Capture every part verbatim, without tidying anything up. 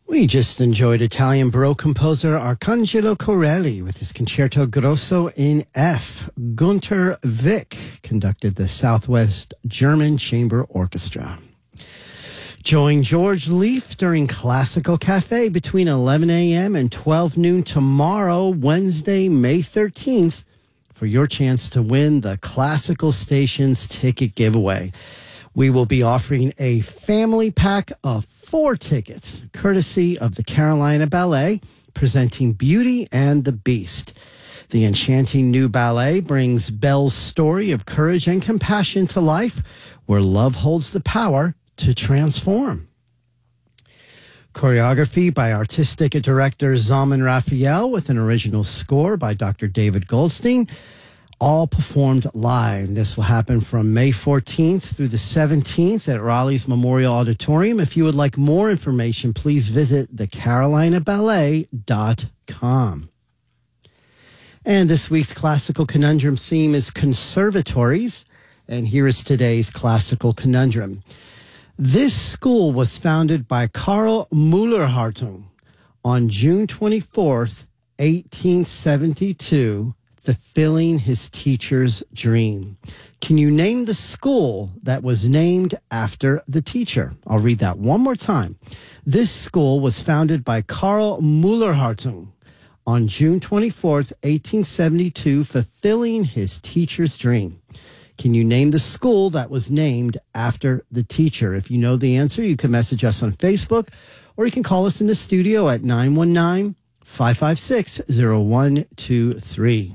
We just enjoyed Italian Baroque composer Arcangelo Corelli with his Concerto Grosso in F. Gunter Vick conducted the Southwest German Chamber Orchestra. Join George Leaf during Classical Cafe between eleven a.m. and twelve noon tomorrow, Wednesday, May thirteenth, for your chance to win the Classical Stations ticket giveaway. We will be offering a family pack of four tickets, courtesy of the Carolina Ballet, presenting Beauty and the Beast. The enchanting new ballet brings Belle's story of courage and compassion to life, where love holds the power to transform. Choreography by artistic director Zalman Raphael with an original score by Doctor David Goldstein, all performed live. This will happen from May fourteenth through the seventeenth at Raleigh's Memorial Auditorium. If you would like more information, please visit the carolina ballet dot com. And this week's Classical Conundrum theme is conservatories. And here is today's Classical Conundrum. This school was founded by Karl Müller-Hartung on June twenty-fourth, eighteen seventy-two, fulfilling his teacher's dream. Can you name the school that was named after the teacher? I'll read that one more time. This school was founded by Karl Müller-Hartung on June twenty-fourth, eighteen seventy-two, fulfilling his teacher's dream. Can you name the school that was named after the teacher? If you know the answer, you can message us on Facebook, or you can call us in the studio at nine one nine, five five six, zero one two three.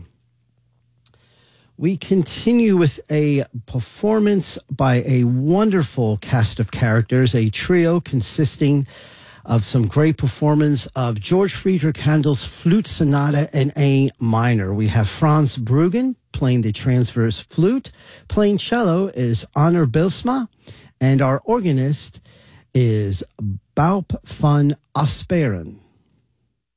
We continue with a performance by a wonderful cast of characters, a trio consisting of some great performance of George Friedrich Handel's Flute Sonata in A minor. We have Franz Bruggen playing the transverse flute. Playing cello is Anner Bilsma, and our organist is Baup van Asperen.